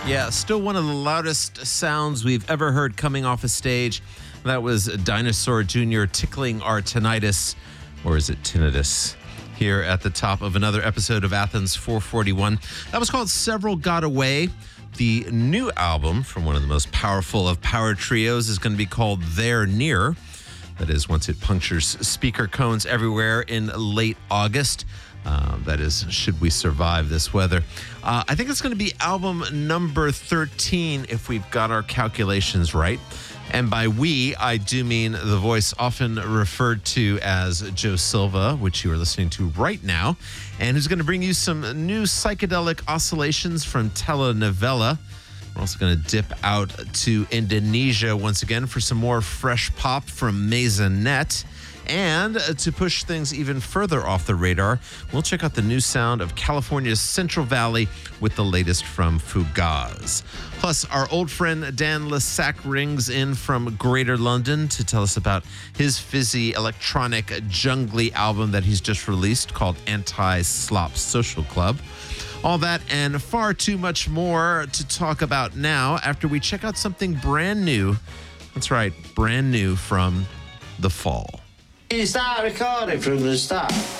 Yeah, still one of the loudest sounds we've ever heard coming off a stage. That was Dinosaur Jr. tickling our tinnitus, or is it tinnitus? Here at the top of another episode of Athens 441. That was called Several Got Away. The new album from one of the most powerful of power trios is going to be called They're Near. That is, once it punctures speaker cones everywhere in late August. That is, should we survive this weather. I think it's going to be album number 13 if we've got our calculations right. And by we, I do mean the voice often referred to as Joe Silva, which you are listening to right now, and who's going to bring you some new psychedelic oscillations from Telenovela. We're also going to dip out to Indonesia once again for some more fresh pop from Maisonette. And to push things even further off the radar, we'll check out the new sound of California's Central Valley with the latest from Fugaz. Plus, our old friend Dan Lessac rings in from Greater London to tell us about his fizzy electronic jungly album that he's just released called Anti-Slop Social Club. All that and far too much more to talk about now after we check out something brand new. That's right, brand new from The Fall. Can you start recording from the start?